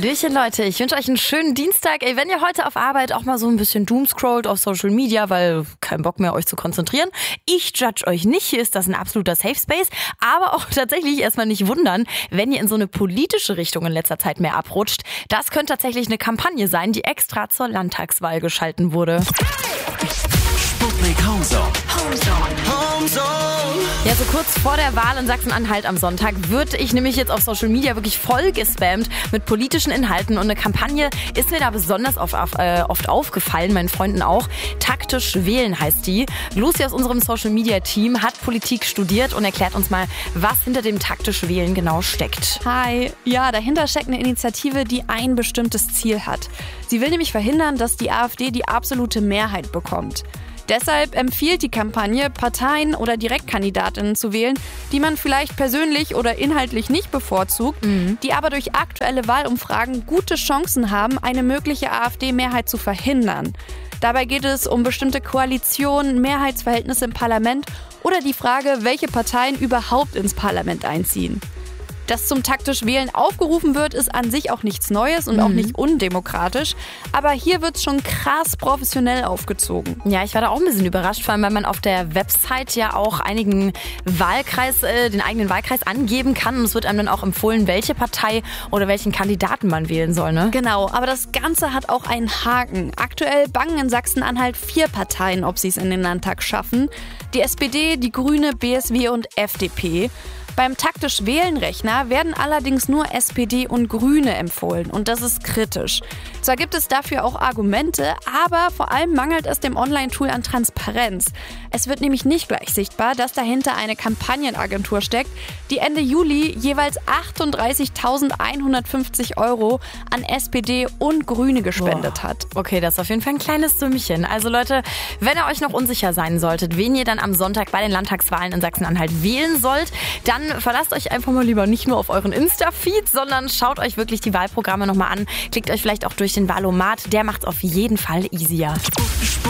Hallöchen Leute, ich wünsche euch einen schönen Dienstag. Ey, wenn ihr heute auf Arbeit auch mal so ein bisschen doomscrollt auf Social Media, weil kein Bock mehr euch zu konzentrieren, ich judge euch nicht, hier ist das ein absoluter Safe Space, aber auch tatsächlich erstmal nicht wundern, wenn ihr in so eine politische Richtung in letzter Zeit mehr abrutscht. Das könnte tatsächlich eine Kampagne sein, die extra zur Landtagswahl geschalten wurde. Sputnik Homezone. Ja, so kurz vor der Wahl in Sachsen-Anhalt am Sonntag wird ich nämlich jetzt auf Social Media wirklich voll gespammt mit politischen Inhalten und eine Kampagne ist mir da besonders oft aufgefallen, meinen Freunden auch. Taktisch wählen heißt die. Lucy aus unserem Social Media Team hat Politik studiert und erklärt uns mal, was hinter dem taktisch wählen genau steckt. Hi. Ja, dahinter steckt eine Initiative, die ein bestimmtes Ziel hat. Sie will nämlich verhindern, dass die AfD die absolute Mehrheit bekommt. Deshalb empfiehlt die Kampagne, Parteien oder Direktkandidatinnen zu wählen, die man vielleicht persönlich oder inhaltlich nicht bevorzugt, die aber durch aktuelle Wahlumfragen gute Chancen haben, eine mögliche AfD-Mehrheit zu verhindern. Dabei geht es um bestimmte Koalitionen, Mehrheitsverhältnisse im Parlament oder die Frage, welche Parteien überhaupt ins Parlament einziehen. Dass zum taktisch Wählen aufgerufen wird, ist an sich auch nichts Neues und auch nicht undemokratisch. Aber hier wird es schon krass professionell aufgezogen. Ja, ich war da auch ein bisschen überrascht, vor allem weil man auf der Website ja auch den eigenen Wahlkreis angeben kann. Und es wird einem dann auch empfohlen, welche Partei oder welchen Kandidaten man wählen soll, ne? Genau, aber das Ganze hat auch einen Haken. Aktuell bangen in Sachsen-Anhalt 4 Parteien, ob sie es in den Landtag schaffen. Die SPD, die Grüne, BSW und FDP. Beim taktisch Wählen-Rechner werden allerdings nur SPD und Grüne empfohlen und das ist kritisch. Zwar gibt es dafür auch Argumente, aber vor allem mangelt es dem Online-Tool an Transparenz. Es wird nämlich nicht gleich sichtbar, dass dahinter eine Kampagnenagentur steckt, die Ende Juli jeweils 38.150 € an SPD und Grüne gespendet hat. Okay, das ist auf jeden Fall ein kleines Sümmchen. Also Leute, wenn ihr euch noch unsicher sein solltet, wen ihr dann am Sonntag bei den Landtagswahlen in Sachsen-Anhalt wählen sollt, dann verlasst euch einfach mal lieber nicht nur auf euren Insta-Feed, sondern schaut euch wirklich die Wahlprogramme nochmal an. Klickt euch vielleicht auch durch den Wahlomat, der macht's auf jeden Fall easier.